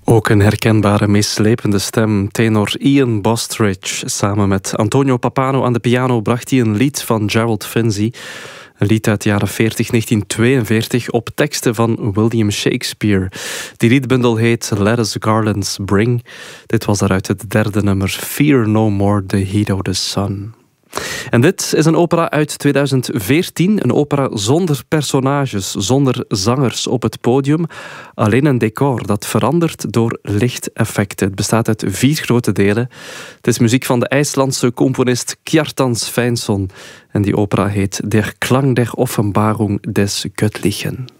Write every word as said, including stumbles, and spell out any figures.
Ook een herkenbare, meeslepende stem. Tenor Ian Bostridge samen met Antonio Papano aan de piano bracht hij een lied van Gerald Finzi. Een lied uit de jaren veertig, negentien tweeënveertig, op teksten van William Shakespeare. Die liedbundel heet Let Us Garlands Bring. Dit was daaruit het derde nummer, Fear No More, The Heat of the Sun. En dit is een opera uit tweeduizend veertien. Een opera zonder personages, zonder zangers op het podium. Alleen een decor dat verandert door lichteffecten. Het bestaat uit vier grote delen. Het is muziek van de IJslandse componist Kjartan Sveinsson. En die opera heet Der Klang der Offenbarung des Göttlichen.